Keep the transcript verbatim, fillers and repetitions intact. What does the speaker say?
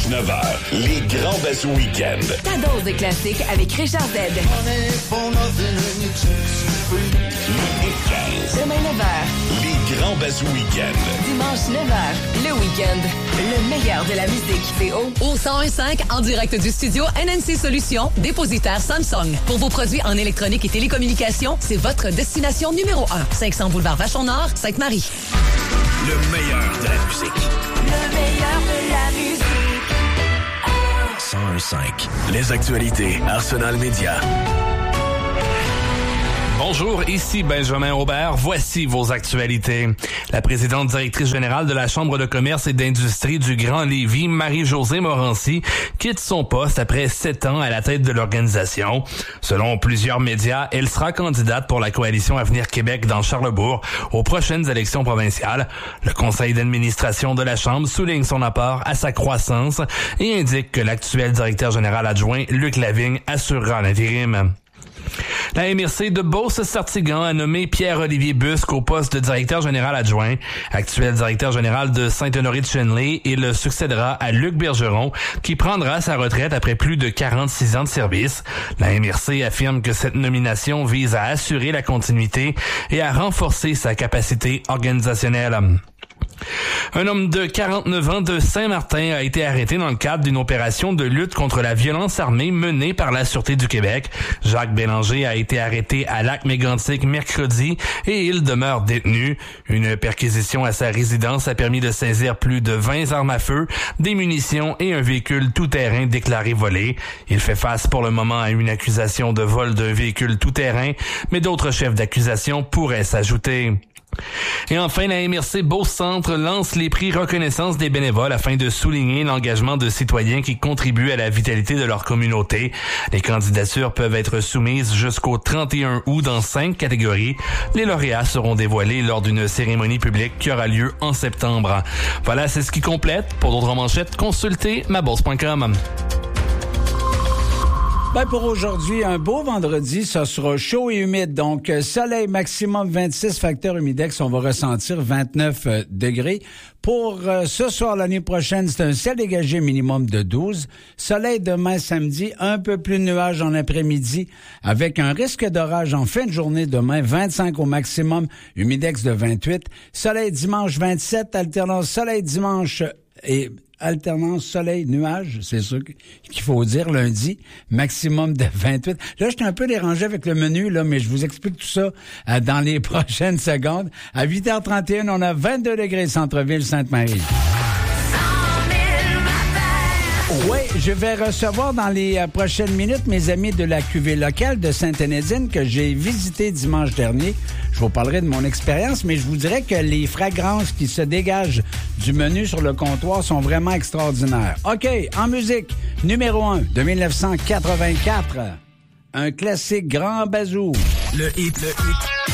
Dimanche neuf heures, les grands Bazou Week-end. Ta dose de classique avec Richard Z. Demain neuf heures. Les grands Bazou Week-end. Dimanche neuf heures, le week-end. Le meilleur de la musique. C'est au Au cent un cinq, en direct du studio N N C Solutions, dépositaire Samsung. Pour vos produits en électronique et télécommunications, c'est votre destination numéro un. cinq cents boulevard Vachon-Nord, Sainte-Marie. Le meilleur de la musique. le meilleur de la musique. cent un cinq. Les actualités Arsenal Média. Bonjour, ici Benjamin Aubert. Voici vos actualités. La présidente directrice générale de la Chambre de commerce et d'industrie du Grand Lévis, Marie-Josée Morancy, quitte son poste après sept ans à la tête de l'organisation. Selon plusieurs médias, elle sera candidate pour la coalition Avenir Québec dans Charlebourg aux prochaines élections provinciales. Le conseil d'administration de la Chambre souligne son apport à sa croissance et indique que l'actuel directeur général adjoint, Luc Lavigne, assurera l'intérim. La M R C de Beauce-Sartigan a nommé Pierre-Olivier Busque au poste de directeur général adjoint. Actuel directeur général de Saint-Honoré-de-Chenley, il succédera à Luc Bergeron, qui prendra sa retraite après plus de quarante-six ans de service. La M R C affirme que cette nomination vise à assurer la continuité et à renforcer sa capacité organisationnelle. Un homme de quarante-neuf ans de Saint-Martin a été arrêté dans le cadre d'une opération de lutte contre la violence armée menée par la Sûreté du Québec. Jacques Bélanger a été arrêté à Lac-Mégantic mercredi et il demeure détenu. Une perquisition à sa résidence a permis de saisir plus de vingt armes à feu, des munitions et un véhicule tout-terrain déclaré volé. Il fait face pour le moment à une accusation de vol d'un véhicule tout-terrain, mais d'autres chefs d'accusation pourraient s'ajouter. Et enfin, la M R C Beauce-Centre lance les prix reconnaissance des bénévoles afin de souligner l'engagement de citoyens qui contribuent à la vitalité de leur communauté. Les candidatures peuvent être soumises jusqu'au trente et un août dans cinq catégories. Les lauréats seront dévoilés lors d'une cérémonie publique qui aura lieu en septembre. Voilà, c'est ce qui complète. Pour d'autres manchettes, consultez ma bourse point com. Ben pour aujourd'hui, un beau vendredi, ça sera chaud et humide. Donc, soleil maximum vingt-six, facteur humidex, on va ressentir vingt-neuf euh, degrés. Pour euh, ce soir, l'année prochaine, c'est un ciel dégagé minimum de douze. Soleil demain samedi, un peu plus de nuages en après-midi, avec un risque d'orage en fin de journée demain, vingt-cinq au maximum, humidex de vingt-huit. Soleil dimanche vingt-sept, alternance soleil dimanche et alternance soleil-nuage, c'est ça qu'il faut dire lundi, maximum de vingt-huit. Là, j'étais un peu dérangé avec le menu, là, mais je vous explique tout ça euh, dans les prochaines secondes. À huit heures trente et un, on a vingt-deux degrés centre-ville Sainte-Marie. Oui, je vais recevoir dans les euh, prochaines minutes mes amis de la cuvée locale de Sainte-Énédine que j'ai visité dimanche dernier. Je vous parlerai de mon expérience, mais je vous dirais que les fragrances qui se dégagent du menu sur le comptoir sont vraiment extraordinaires. OK, en musique, numéro un de dix-neuf cent quatre-vingt-quatre, un classique Grand Bazou. Le hit, le hit.